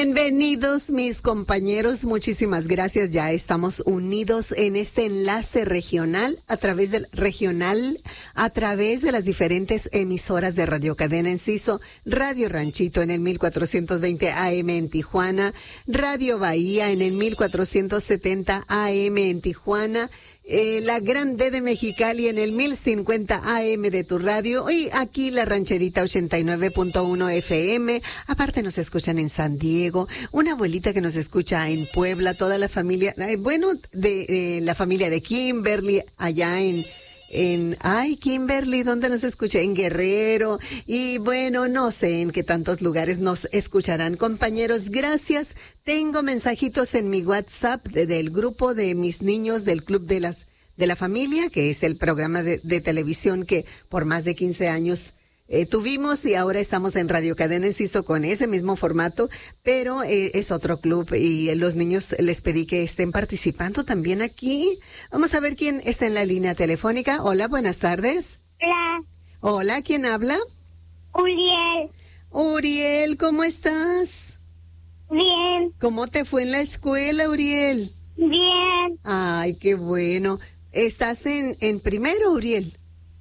Bienvenidos mis compañeros, muchísimas gracias. Ya estamos unidos en este enlace regional a través de las diferentes emisoras de Radio Cadena Enciso, Radio Ranchito en el 1420 AM en Tijuana, Radio Bahía en el 1470 AM en Tijuana, la Grande de Mexicali en el 1050 AM de tu radio y aquí la Rancherita 89.1 FM. Aparte nos escuchan en San Diego, una abuelita que nos escucha en Puebla, toda la familia, la familia de Kimberly allá en Kimberly, ¿dónde nos escucha? En Guerrero. Y bueno, no sé en qué tantos lugares nos escucharán. Compañeros, gracias. Tengo mensajitos en mi WhatsApp del grupo de mis niños del Club de la Familia, que es el programa de televisión que por más de 15 años tuvimos y ahora estamos en Radio Cadena Enciso con ese mismo formato, pero es otro club y los niños les pedí que estén participando también aquí. Vamos a ver quién está en la línea telefónica. Hola, buenas tardes. Hola. Hola, ¿quién habla? Uriel. Uriel, ¿cómo estás? Bien. ¿Cómo te fue en la escuela, Uriel? Bien. Ay, qué bueno. ¿Estás en primero, Uriel?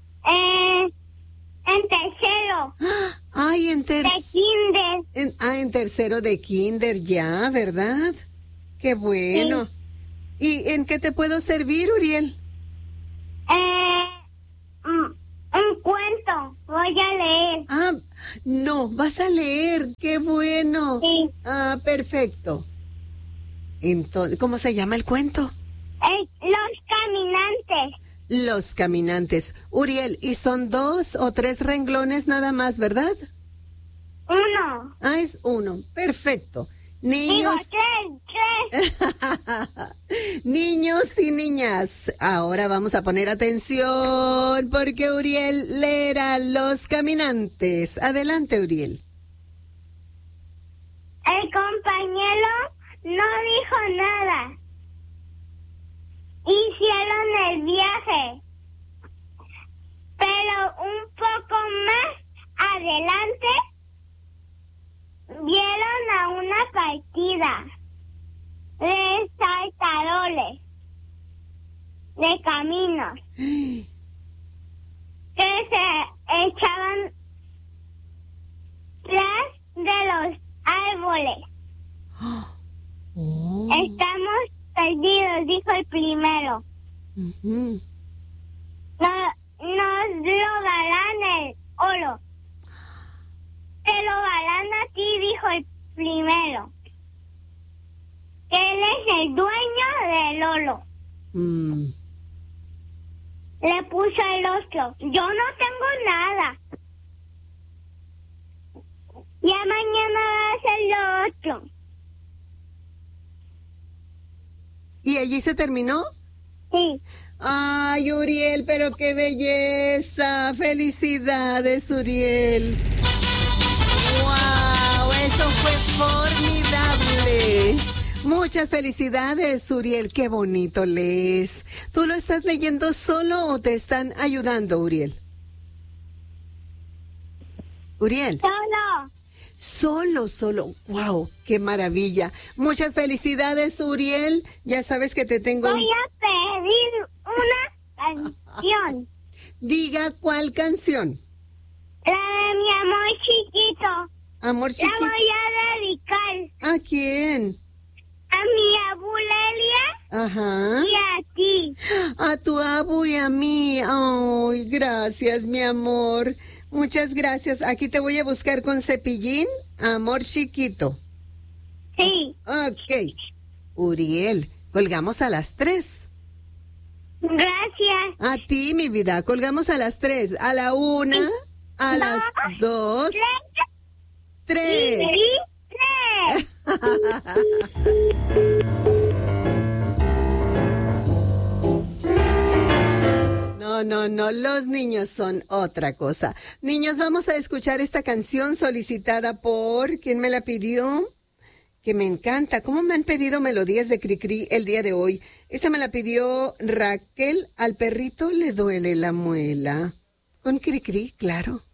En tercero. Ay, De kinder. En tercero de kinder ya, ¿verdad? Qué bueno. Sí. ¿Y en qué te puedo servir, Uriel? Un cuento. Voy a leer. Ah, no, vas a leer. Qué bueno. Sí. Ah, perfecto. Entonces, ¿cómo se llama el cuento? Los caminantes. Los caminantes. Uriel, ¿y son 2 o 3 renglones nada más, verdad? 1. Ah, es 1. Perfecto. Digo, Niños, 3. niños y niñas, ahora vamos a poner atención porque Uriel leerá Los caminantes. Adelante, Uriel. El compañero no dijo nada. Hicieron el viaje, pero un poco más adelante vieron a una partida de saltadores de caminos que se echaban tras de los árboles. Oh. Estamos perdidos, dijo el primero. Ujú. Nos lo darán el oro. Te lo darán a ti, dijo el primero. Él es el dueño del oro. Mm. Le puso el otro. Yo no tengo nada. Ya mañana va a ser lo otro. ¿Y allí se terminó? Sí. Ay, Uriel, pero qué belleza. Felicidades, Uriel. ¡Wow! Eso fue formidable. Muchas felicidades, Uriel. Qué bonito lees. ¿Tú lo estás leyendo solo o te están ayudando, Uriel? Uriel. Solo. ¡Wow! ¡Qué maravilla! Muchas felicidades, Uriel. Ya sabes que te tengo... Voy a pedir una canción. Diga, ¿cuál canción? La de mi amor chiquito. Amor La chiquito. voy a dedicar ¿A quién? a mi abuela Ajá. y a ti. A tu abu y a mí. Ay, gracias, mi amor. Muchas gracias. Aquí te voy a buscar con cepillín. Amor chiquito. Sí. Ok. Uriel, colgamos a las 3. Gracias. A ti, mi vida, colgamos a las 3. A la 1, a las 2, 3. Sí, 3. No, los niños son otra cosa. Niños, vamos a escuchar esta canción solicitada por... ¿Quién me la pidió? Que me encanta. ¿Cómo me han pedido melodías de Cricri el día de hoy? Esta me la pidió Raquel. Al perrito le duele la muela. Con Cricri, claro.